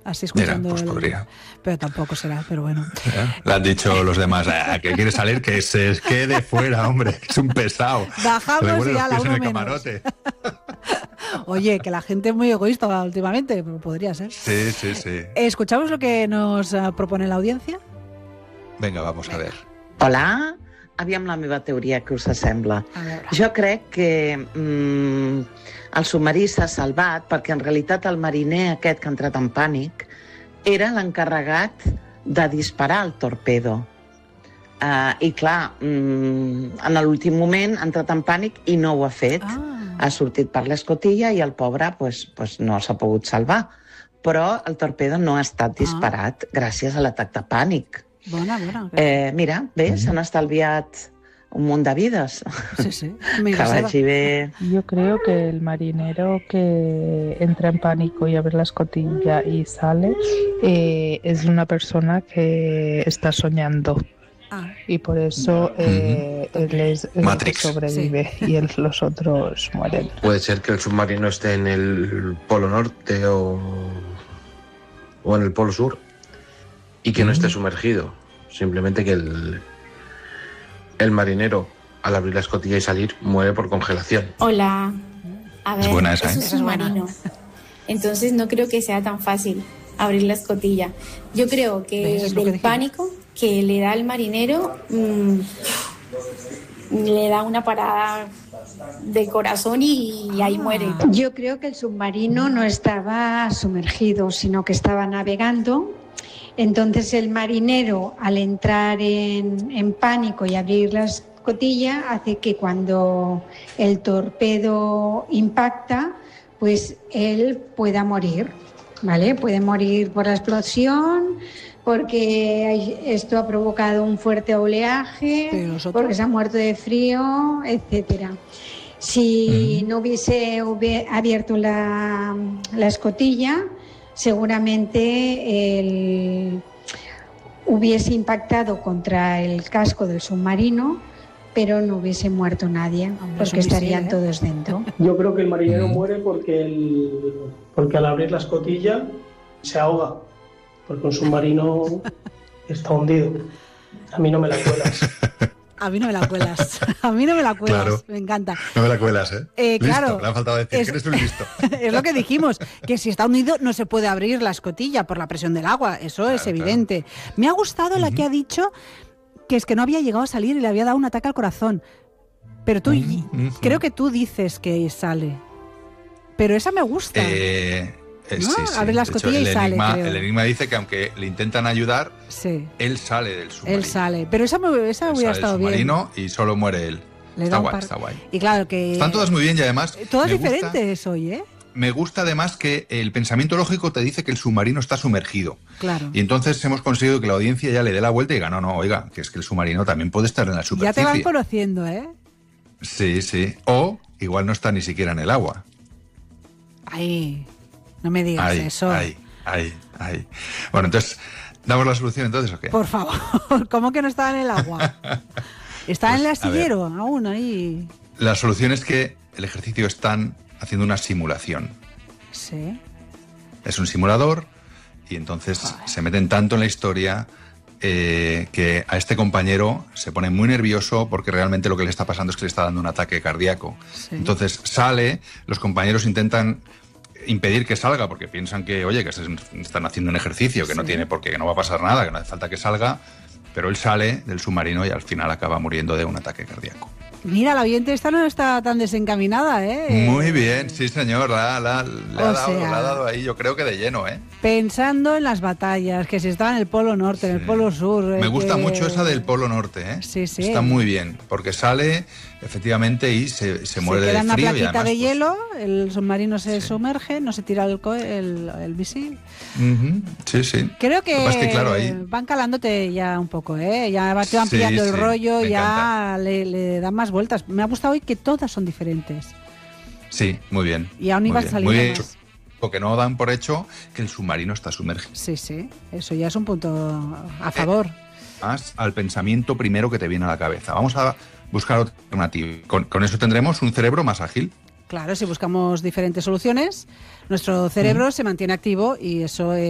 así escuchando. Mira, pues podría. Pero tampoco será, pero bueno. Le han dicho los demás, que quiere salir, que se quede fuera, hombre, es un pesado. Bajamos y ya la uno menos. Camarote. Oye, que la gente es muy egoísta últimamente, podría ser. Sí. ¿Escuchamos lo que nos propone la audiencia? Venga, vamos a ver. Hola, aviam la meva teoria, que us sembla. Jo crec que el submarí s'ha salvat perquè en realitat el mariner aquest que ha entrat en pànic era l'encarregat de disparar el torpedo. I clar, en l'últim moment ha entrat en pànic i no ho ha fet. Ha sortit per l'escotilla i el pobre no s'ha pogut salvar. Però el torpedo no ha estat disparat gràcies a l'atac de pànic. Bona. Mira, bé, s'han estalviat un munt de vides. Sí. Que vagi bé. Yo creo que el marinero que entra en pánico y abre la escotilla y sale es una persona que está soñando. Y por eso él es el que sobrevive y los otros mueren. Puede ser que el submarino esté en el Polo Norte o en el Polo Sur y que no esté sumergido. Simplemente que el marinero, al abrir la escotilla y salir, muere por congelación. Hola. A ver, es buena esa, es un submarino. Entonces no creo que sea tan fácil abrir la escotilla. Yo creo que del pánico que le da al marinero le da una parada de corazón y ahí muere. Yo creo que el submarino no estaba sumergido, sino que estaba navegando. Entonces el marinero, al entrar en pánico y abrir la escotilla, hace que cuando el torpedo impacta, pues él pueda morir, ¿vale? Puede morir por la explosión, porque esto ha provocado un fuerte oleaje, porque se ha muerto de frío, etcétera. Si no hubiese abierto la escotilla, seguramente hubiese impactado contra el casco del submarino, pero no hubiese muerto nadie, porque estarían todos dentro. Yo creo que el marinero muere porque al abrir la escotilla se ahoga, porque un submarino está hundido. A mí no me la cuelas. A mí no me la cuelas. A mí no me la cuelas. Claro. Me encanta. No me la cuelas, ¿eh? Claro. Listo, le ha faltado decir que eres un listo. Es lo que dijimos, que si está hundido no se puede abrir la escotilla por la presión del agua. Eso es evidente. Claro. Me ha gustado la que ha dicho que es que no había llegado a salir y le había dado un ataque al corazón. Pero tú, creo que tú dices que sale. Pero esa me gusta. ¿No? Sí. Abre la escotilla y sale, creo. El enigma dice que aunque le intentan ayudar, él sale del submarino. Él sale, pero esa hubiera estado bien. Y solo muere él. Está guay. Y claro que... Están todas muy bien y además... Todas diferentes hoy, ¿eh? Me gusta además que el pensamiento lógico te dice que el submarino está sumergido. Claro. Y entonces hemos conseguido que la audiencia ya le dé la vuelta y diga, no, oiga, que es que el submarino también puede estar en la superficie. Ya te van conociendo, ¿eh? Sí. O igual no está ni siquiera en el agua. Ay... No me digas eso. Ay. Bueno, entonces, ¿damos la solución entonces o qué? Por favor, ¿cómo que no está en el agua? Está en el astillero, aún ahí. La solución es que el ejercicio están haciendo una simulación. Sí. Es un simulador y entonces se meten tanto en la historia que a este compañero se pone muy nervioso porque realmente lo que le está pasando es que le está dando un ataque cardíaco. Sí. Entonces sale, los compañeros intentan impedir que salga porque piensan que, oye, que están haciendo un ejercicio, que no tiene por qué, que no va a pasar nada, que no hace falta que salga, pero él sale del submarino y al final acaba muriendo de un ataque cardíaco. Mira, la oyente esta no está tan desencaminada, ¿eh? Muy bien, sí señor, le ha dado ahí, yo creo que de lleno, ¿eh? Pensando en las batallas, que si estaba en el Polo Norte, en el Polo Sur... Me gusta mucho esa del Polo Norte, ¿eh? Sí. Está muy bien, porque sale efectivamente y se muere de frío. Se queda una plaquita y además, de hielo, el submarino se sumerge, no se tira el misil. Sí. Creo que, es que claro, ahí... van calándote ya un poco, ¿eh? Ya te van pillando el rollo, ya le dan más vueltas. Me ha gustado hoy que todas son diferentes. Sí, muy bien. Y aún iban saliendo más. Porque no dan por hecho que el submarino está sumergido. Sí, eso ya es un punto a favor. Más al pensamiento primero que te viene a la cabeza. Vamos a buscar otra alternativa. Con eso tendremos un cerebro más ágil. Claro, si buscamos diferentes soluciones, nuestro cerebro se mantiene activo y eso